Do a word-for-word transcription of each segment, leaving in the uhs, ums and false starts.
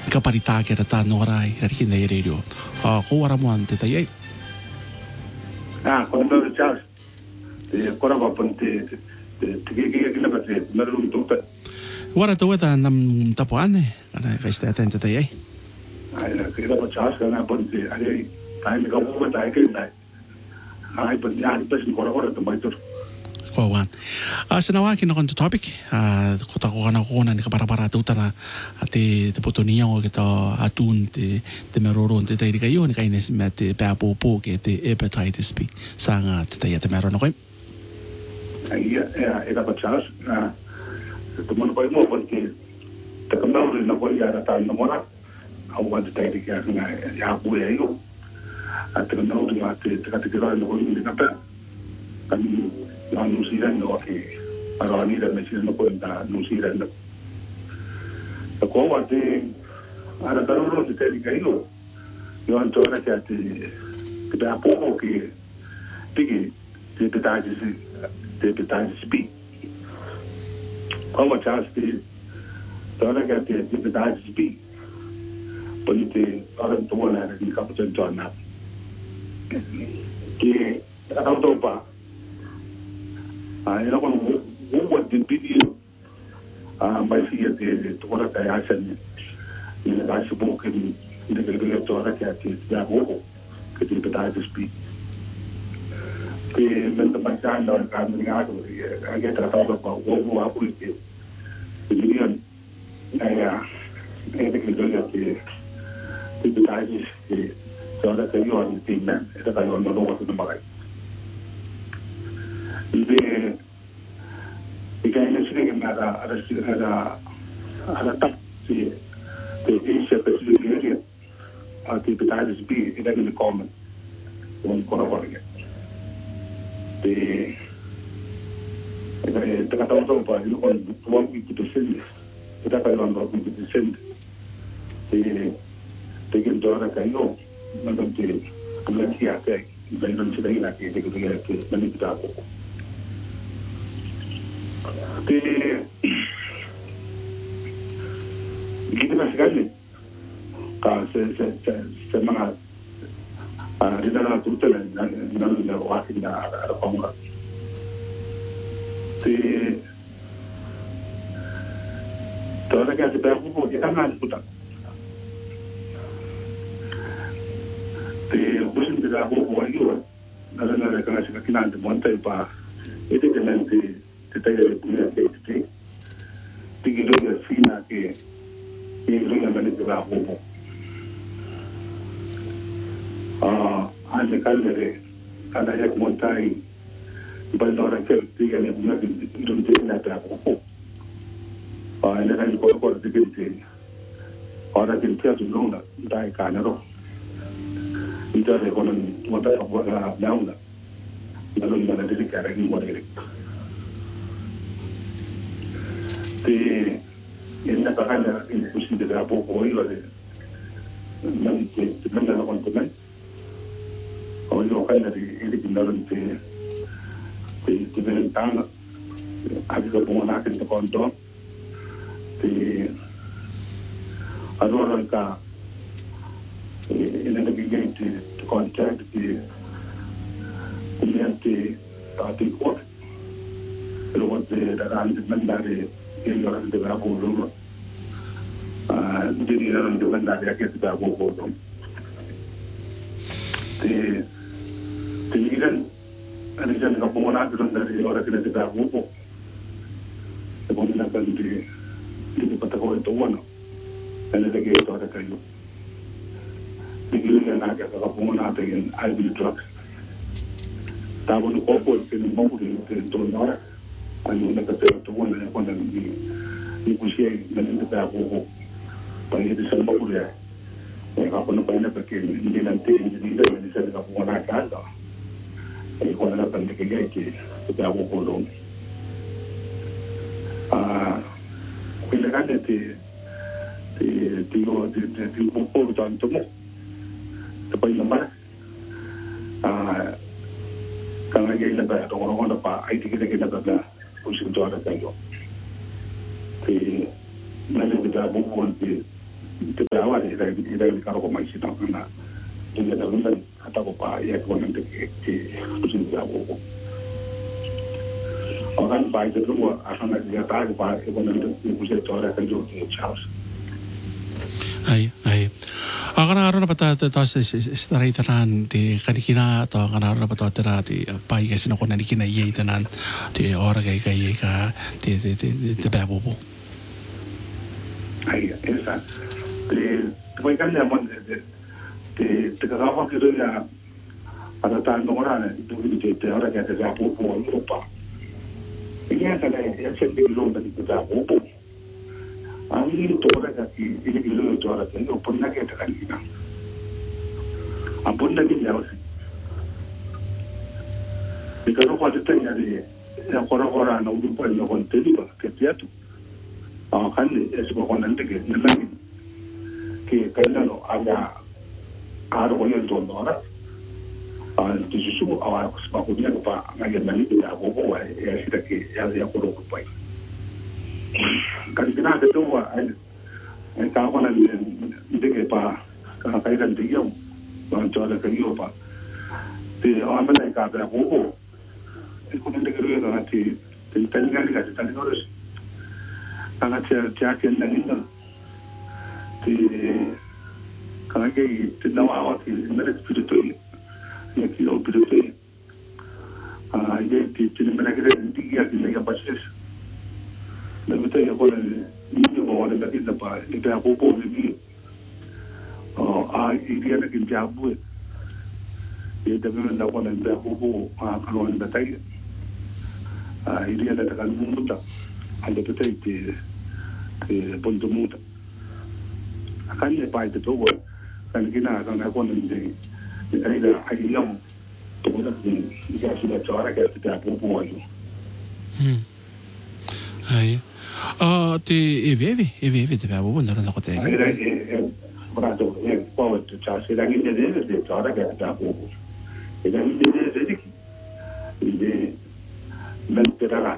ka parita ke rata norai raki nei radio a ko ara mo ante tai ah ko no chas te ko ra ba ponte te te ke ke ke na ba te na ru tu ta wara to weta nam tapuane ana ka sta atenta tai ai na ke ra ba chas na ponte ai ai me ka mo ba tai ke dai ai pa ya pa sin ko ra ko ra to mai to ko wan a sina wa ki no konto topic a ko ta ko na ko na ni ka para para tu tara ate te potonia o ke ta atun te te meroro te tai ka yo ni ka ines me te pa po po ke te hepatitis B sanga te tai te meroro no ko ai ya era pa chas na to mo ko mo porque te ka na ri na ko ya ra ta no mora a wa te tai ka na ya bu ya yo a te na ri ma te te ka te ka no ko ni ka pa kan no non si rende che allora ni da mesi non può da non si rende e come va te ara da loro ti te dica io io ancora che ti che da poco che ti ti ti dai si ti ti dai si bi come c'è sti ora che ti ti dai si bi poi ti ora tu vuoi di capo giornata che autopa ai no con un buon video a mai sia di ora che ha sen in la base buca di di che ora che ha ti da poco che ti dai di spi che mentre passando al camminato anche trattato con uomo a cui che quindi eh è che che ti dai di che ora che io ho di me e da non non lo so mai de de que hay que nada a la a la tap sí de Asia Pacific area a que hepatitis B es muy común con coronavirus de de tratamos todo para ir con one week to send está para un week to send de de que todo acá no no te como decía que no se da la que de que que manipula poco te kita masih kali kalau se se se semangat ah di dalam tu tu dan dan dan wakil dah ada kongra te toda que se preocupa que está mal puta te bukan tidak aku buat juga nada nada kalau se kena nanti montai pa itu nanti te tai de punya ke te tinggi dulu fina ke ke dulu yang balik ke aku ah ane kalere kada ya montai bal orang ke tiga ni punya dulu te na ta aku ah ane kan ko ko te ke ora ke te tu no na dai kana ro ita de kono montai ko na nauna lalu mana de kara ni mo de te en la pagana en posible de poco hoy lo de no te te manda la cuenta mal o yo ojalá de de que no te te te ven tan a que como una que te contó te allora ka en el que te te contact te cliente a ti ko pero te darán de mandare che io non devo lavoro ah di dire non devo andare a che da lavoro te te dicono adesso non può andare a andare ora che da lavoro e poi la cosa di di patagone to uno e le che ora che io di dire non che da lavoro non ha in I B truck stavo un po' che non può di tornare ayuda que te tuvo en el cuando ni pusieron la gente para poco para ir de salvo por ya eh a poner para porque ni la gente ni ni de ni se le capó una casa y cuando la gente que ya que te hago por lo ah quella gente te te digo te te un poco tanto mo te poi la mano ah quand il y a pas on on pas ai que que que usin to ada kayo te na le da bu bu te te tawa ira ira ka ko mai sita na ina da runda ata ko pa ya ko nan te ke kusin da ko orang bai te ruwa asana ya ta pa ko nan te kusin tora kan jo ke chaos ai ai agana arona pata ta se starai tanan te kanikina to agana arona pata tera te pai ke sino kona nikina ye tanan te ora kai kai ka te te te te babobo ai esa te poi kan ya mon te te ka fa ke do ya ada ta no ora ne tu te te ora ke te ya po po no pa ya ta ne ya se di lo da te ya po po ani to ora ka ki ile ki lo to ora ke no po na ke ta kan ina a po na ke ya o se ka no pa te ya de ya ko ora no du po no kon te di ba ke ya tu a kan ne es ko kon nan te ke na que no haya algo en el tono ahora entonces su ahora pues para poder para alguien más de algo o es así que ya ya por lo que pues casi nada de todo en cada una de que para cada país de yo no yo le quería para de ahora me la cada poco es como de que lo no te te tenga que hacer tal cosa para que ya que en la línea te kana ke te na wa te na le spiritual ya ki o spiritual ah ye te te na ke te ya ki ya pases na mete ya ko ni o wala da ki da pa te ta ko po ni oh ah i dia na ki ja bu ye te na ko na da ko po ah ka no da tai ah i dia da ka mu muta ande te te te ponto muta kan ne pai te to kan kina kan ko ne de ai da ai long to da ni ga si da tsara ka te ta po po yo hm ai ah te eveve eveve te ba bo ndara ko te ai da e bra to e ko te cha se da ni de de de tsara ka ta po e da ni de de de ki de men te ra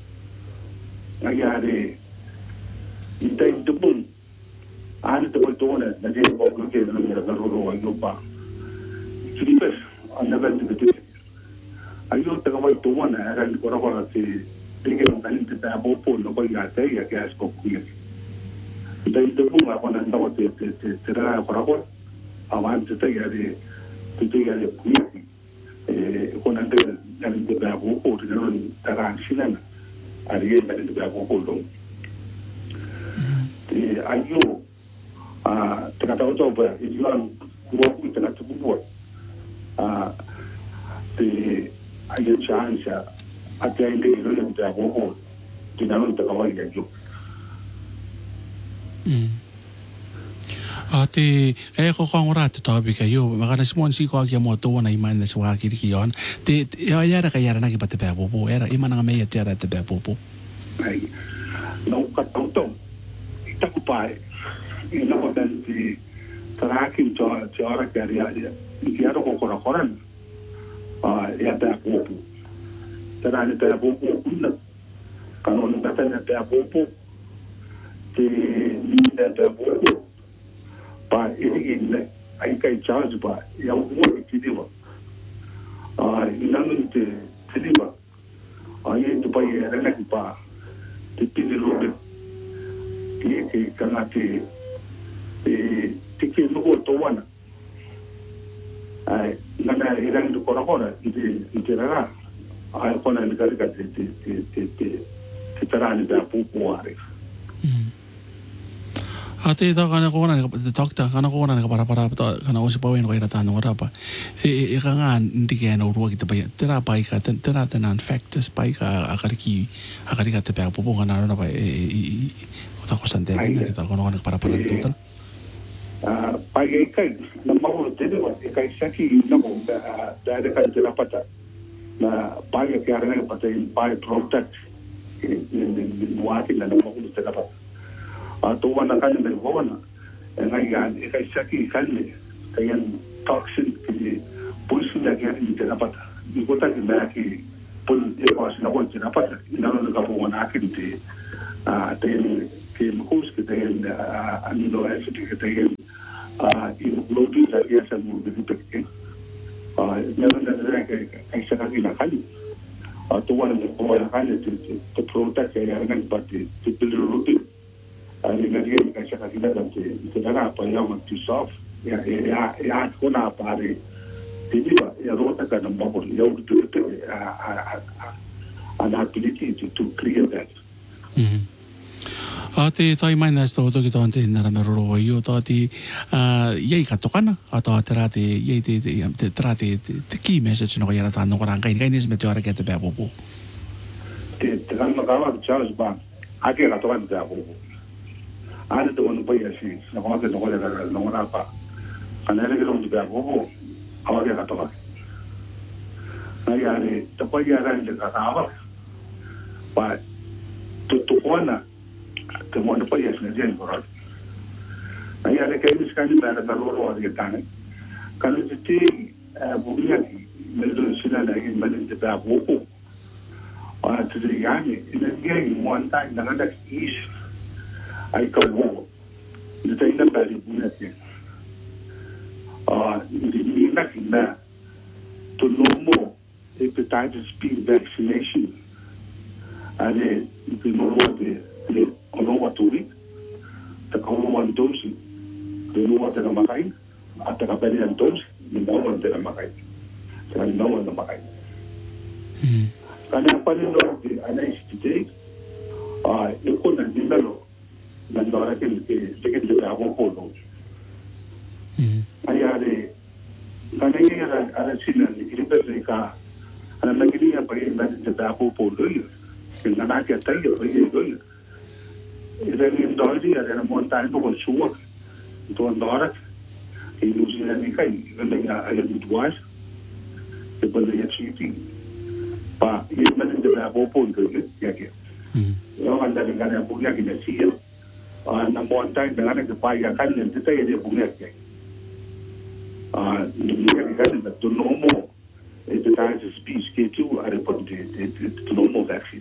ai ya de ita itu pun ada betul na na dia bawa ke dalam negara baru ayo pa filipes anda kan betul ayo tengah mai tuan na kan orang-orang si tinggal kan kita bawa pun no bagi ada ya gas kok kuya kita itu pun apa nak tahu te te te terang orang-orang awan kita ya di kita ya di kuya eh kon anda yang kita bawa pun dengan terang sinan ada yang kita bawa pun dong ayo ah tengah tahu tu apa istilah buat itu tengah tu buat ah di ayo chance ada yang di luar yang dah buat di dalam tu kawal yang tu hmm ate e ko ko ora te topic yo magana simon si ko ya mo to na iman na swa ki ki yon te ya ya ra ka ya na ki pate ba bo era imana me ya te ra te ba bo ai no ka to tak pai ina ko dan di tarakin to to ara ka ya ya ya ro ko ko koran ah ya ta po po tara ni ta po po kunna kanu ni ta na ta po po ti ni ta ta po po pa ini ini ai kai charge pa ya mo ki di ba ah ina ni te ti di ba ai tu pa ya na ki pa ti ti di ro ki ki kana ti e ti ki no to wana ai nana irang du kora kora ite ite ra ai kona ni ka ka ti ti ti ti ti tarani da pu pu are ate ta kana ko na te dokta kana ko na para para kana o se pa wen ko ira ta no ra pa e e ka nga ndike na uru ki te pa te ra pa ka te ra te nan factors pa ka akariki akarika te pa pu pu kana na pa e ta ko sante ki ta ko no para para tu ta ah pa ke kai na mo te de e kai saki na mo da da de ka te la pata na pa ke ara na pata in pa protect in wa ki na mo te la pata a to wana kan me wana ngai ga e kai saki kan me kayan toxin ki pulsu da ke ni te la pata ni ko ta ki na ki pul e ko na ko te la pata na no ka po wana ki te a te ke makus ke tayo amino acid ke tayo hemoglobin sa iya sa mga dipeke. Meron na rin kay sa kanila kali. Tuwan na po ang kanya to protect kaya nga pati to bilirutin. Ari nga rin kay sa kanila dati ito na pa yung mag-dissolve. Ya ya ya ko na pare. Hindi ba ya rota ka ng bubble. Yung ito an ability to, to create that. Mm-hmm. Ati tayo may nas to to kita ante naramero yo to ati yai kato kana ato atrate yai te te trate te key message no yara tanong korang kain kain is meteora kete bebo po. Te te kan magawa Charles Bang. Ake kato kan bebo. Ano to ano pa yasi na ko ka no ko la no na pa. Kanere ko ng bebo po. Awage kato ka. Ayari to pa yara ni kakawa. Pa to to kona ke mo na pa yes na jen ko. Ay ale kay mis kan na na ro ro ge tan. Kan ti buya me do sina na ge man de ba bo ko. Ah to de yani ina ge mo an ta na na is ay ka wo. De ta ina ba ri buya ke. Ah ni na na to no mo hepatitis B vaccination. Ale ni mo de ono watu ri ta ko mo dosi de no wata na makai ata ka pele an dosi ni mo wata na makai sa ni mo na makai mm kana pa ni no de anais today ah e ko na ni lo na no ra ke ke ke de ta ko ko mm ayare kana ni ara ara sina ni ki pe ka ana na ki ni pa ni na de ta ko ko lo ke na na ke ta yo yo Ito yung dodi, ada na montaña po con suwa. Ito ang dorak. Inusin na ni kay, ganda nga ayat mitwas. Ito na yung city. Pa, yung man yung dada po po, ito yung yagya. Yung ang dali nga na punya kinasiya. Na montaña, na nga nagpapaya kan, ito tayo yung punya kaya. Yung nga na tuno mo, ito tayo sa speech K two, ada po ito tuno mo vaccine.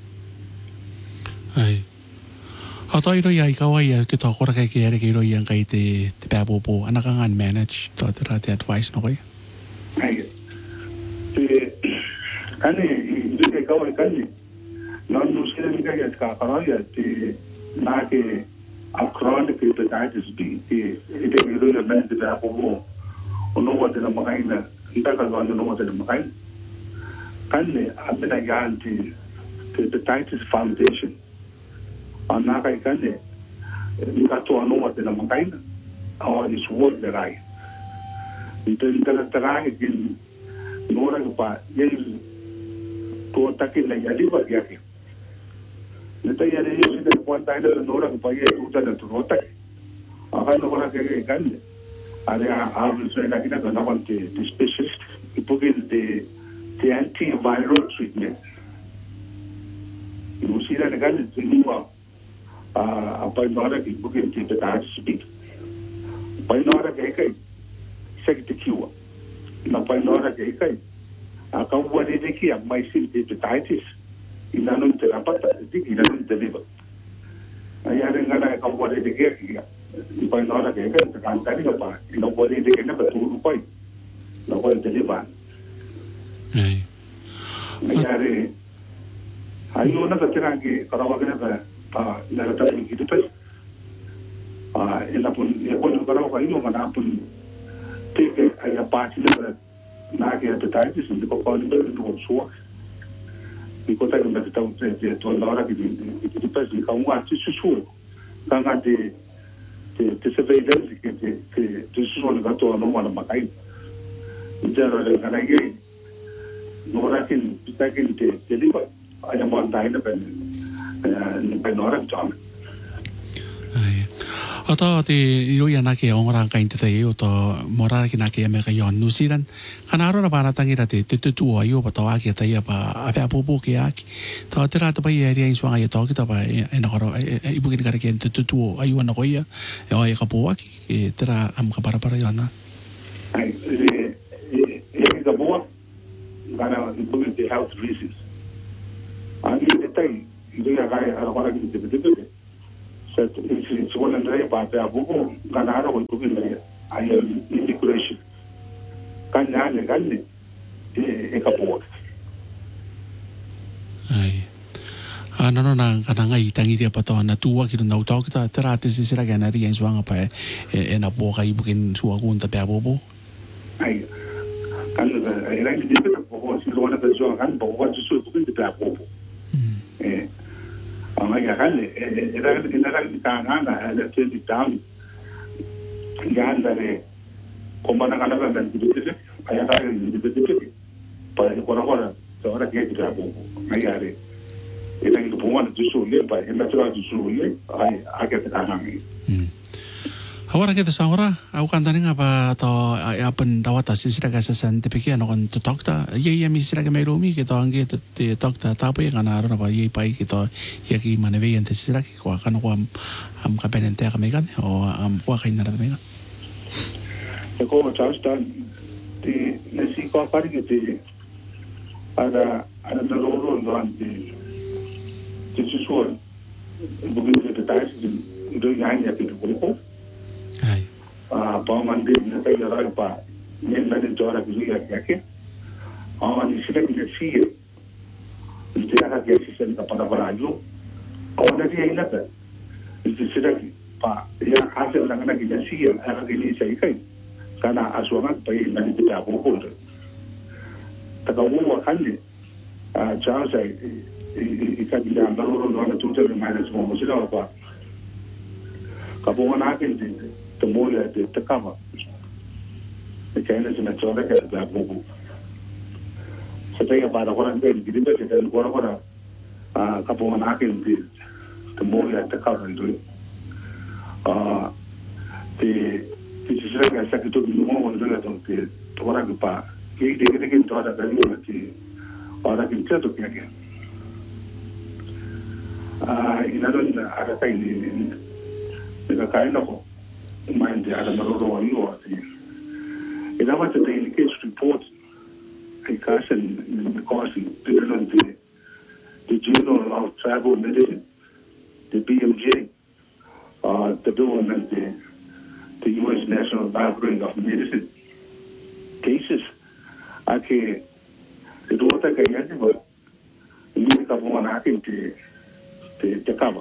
Ay. Ato iro yai kawai ya kita kora kai kere iro yang kai te te bebo po anak ang manage to tera te advice no kai. Ay. Te kani ito kay kawai kani. Non no sila ni kaya ka karaya te na ke a chronic hepatitis B te ite iro na men te bebo mo. Ono wate na makai na nda ka no no wate na makai. Kani amena yanti te hepatitis foundation. Ana kai kane ni ka to ano wate na makai na o is work the right ito ito na tarahe kin nora pa yen to takin na yali ba yake nito yale yung sila kwanta ina nora pa ye uta na to tak aka no kora ke kane ale a hablo so na kina na kwante the specialist ipugin the the antiviral treatment yung sila na kane tinuwa apa nora ki bukin ti ta speak pa nora ke kai sekte kiwa na pa nora ke kai aka wani de ki mai sin ti hepatitis ina non te rapata ti ina non te liver aya re ngana ka wani de ke ki pa nora ke kai ta kan tani pa ina wani de ke na pa tu pai na wani te liver Ai. aya re ayo na ka tira ki karawa ke na ah na ta ni kita pas ah ina pun ya pun kalau kau ini mana pun teke ayah pasti na na ke hepatitis ni ko ko ni ba tu so ni ko ta ni ba ta te te to la hora que ni pas ni ka un ati su su kan ati te te surveillance que te que tu so na to no mana makai jara le kana ye no ra kin ta kin te te di ba ayah mo ta ina ben by Nora John. Ai. Ato te iro ya na ke orang kain te te o to morar ki na ke me ka yon New Zealand. Kanaro na para tangira te te tu o yo pa to aki te ya pa ave apu pu ki aki. To te ra te pa ye ria inso ai to ki to pa e na koro e bu ki ka ke te tu o ai wana ko ya. E ai ka pu aki e te ra am ka para para yana. Ai e e ka bo kana bu ki health reasons. Ani te tai ito ya kaya araw-araw kita betul-betul. sa si wala na pa pa buko ganaro ko tukin na ay immigration kanya ne ganne e e kapo ai ano no nang kanang ai tangi dia pato na tua ki no tau kita terate si sira gana ri en suanga pa e na po kai bukin suwa kunta pa bobo ai kan ai rai di pe ko si lo na pe suanga kan bo wa su bukin pa bobo eh ang ya kan e era era ka ngana ele te di down yan dare kuma na kana kan di di ay ara di di di pa ko na ko na so ara ke di pa bobo ai are ina ngi po wana tusu le pa ina tura tusu le ai ake te kana ngi awara ke te saura au kantani ngapa to ya pen dawata sisira ka sasan te piki ano kan to dokta ye ye mi sira ka mai romi ke to ange te dokta ta pe kana ro na pa ye pai ke to ye ki maneve ente sira ki ko kana ko am am ka penente ka me kan o am ko ka ina me kan te ko ta sta ti ne si ko pari ke te ada ada no ro no ante This is what we're going to die in doing nine years ago. ai Ah, Bauman did the thing that I bought. Then let it do it as we have yake. Ah, and you should get see it. Instead of getting sent up on a barrage. Oh, that's the end of it. It's the city. Pa, ya hasil lang na kita siya, ang gini sa ikay. Kana aswangan pa yung nalipita akong kulto. Tagawuwa kanli. Ah, Charles ay ikabila ang marunong na tutor ng minus mo sila pa. Kapungan natin din, tumula at takama. Kaya na sinatsola kaya sa bubu. Sa tayo para ko lang din, hindi ba siya ko ko na kapungan natin din, tumula at takama doon. Ah, di di sila kaya sa kito mo mo doon atong ti tuwara pa. Kaya di kita kinto ada kali mo ti para kinto to kaya. Ah, inadon ada kay ni nagkakain ako. Umayin di ada marunong ano at inawa sa daily case report ay kasan kasi tinanong di the Journal of Travel Medicine, the B M J, uh, the doing and the the U S National Library of Medicine cases. Ake ito ta kaya di ba hindi ka po manakin ti ti ti kaba.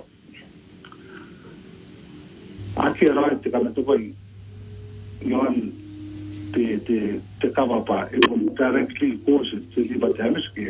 Ake rai ti kama to ko yon ti ti ti kaba pa ito directly causes ti di ba damage kaya.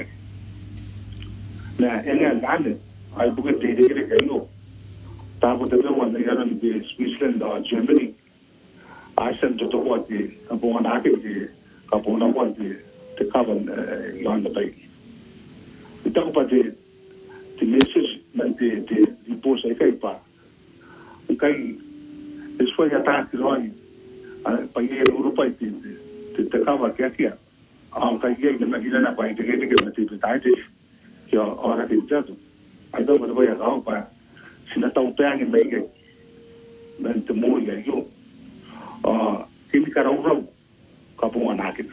Na ene lande ay bukan ti di kayo. Tapos ito one na yaran di Switzerland or Germany. Asan to to what di kapungan akin di kapungan ko di ti kaba yon na bay. Ito ko pa di the message that the the the post ay kay pa kay is foi attack roy pa ye Europa ti ti te kama kaya kaya ang kay ye na gila na pa integrate ke na ti taite yo ora ti jato ay do mo voy a ga pa sina tau peang en mege nan te mo ya yo ah kimi ka raw raw ka po anakin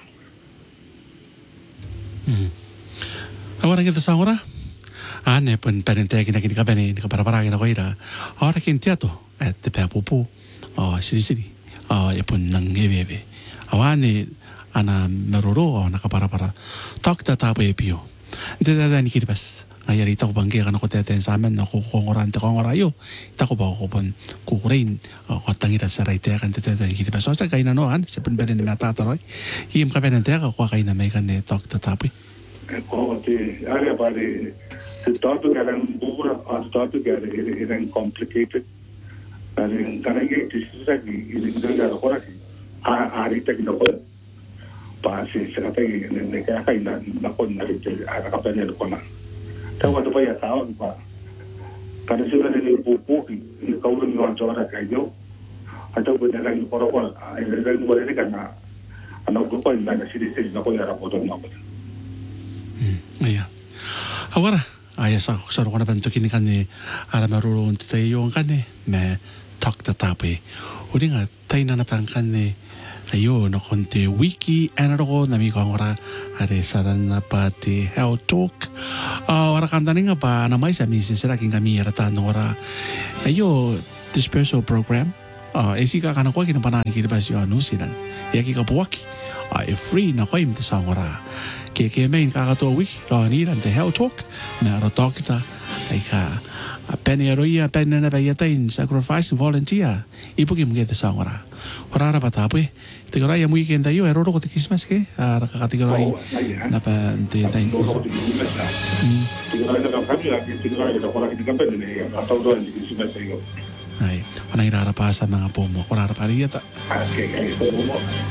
hmm awara ke te saura ane pen parente kina kini kabene ni para para kina koira ora kin teatro at te papupu ah siri siri ah e pun nang eveve awane ana meroro na para para tok ta ta pe pio de da ni kiribas ayari ta ko bangge kana ko teten sa amen na ko kongorante ko ngorayo ta ko ba ko pun ku kurein ko tangira sa raite kan teten ni kiribas sa kaina no an se pun benen mata ta roy him kabene te ko kaina me kan tok ta ta pe ko te area pare the topic is over or topic is complicated and kana ge tisisa ki ilinga ya ko ra a ari tek no ko pa si sa ta ge ne ka kai na na ko na ri te a ka pa ne ko na ta wa to pa ya ta pa kana si na ni pu pu ki ni ka u ni wa jo ra ka yo a ta ko na ni ko ro ko a re ga ni wa re ka na ana ko pa na si si na ko ya ra ko to na ko hmm iya awara aya sa sa ro na bantu kini kan ni ala maruro unte te yo kan ni me tak ta tape uringa taina na pang kan ni ayo no konte wiki ana ro na mi ko ngora Are saran na pa ti Health Talk. Uh, ora kanta nga pa na may sa misis sila king kami ratan ora. Ayo this special program. Uh, esi ka kana ko kinapanang kiribas yo anu sinan. Yaki ka puwaki. Uh, free na ko im ti sa ora. Kaya kaya main kakato week ro ni ran ti Health Talk. Na ro talk kita ay ka penny aroya penny na bayatain sacrifice volunteer. Ipo kim kita sa ora. Ora ra patapoy. Tigara ya muy kenda yo eroro ko ti Christmas ke ara kakatigara na pa ti tain ko. Tigara na kami lagi tigara na ko lagi tiga pen ni atau do ni Christmas yo. Ay, panay rara pa sa mga pomo. Ora ra pa riya ta. Okay, okay.